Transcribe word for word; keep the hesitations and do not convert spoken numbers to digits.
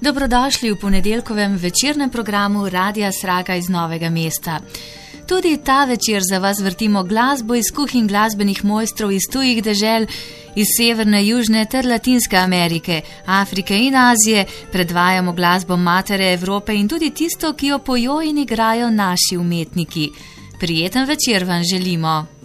Dobrodošli v ponedeljkovem večernem programu Radia Sraga iz Novega mesta. Tudi ta večer za vas vrtimo glasbo iz kuhinj glasbenih mojstrov iz tujih dežel, iz Severne, Južne ter Latinske Amerike, Afrike in Azije, predvajamo glasbo matere Evrope in tudi tisto, ki jo pojo in igrajo naši umetniki. Prijeten večer vam želimo.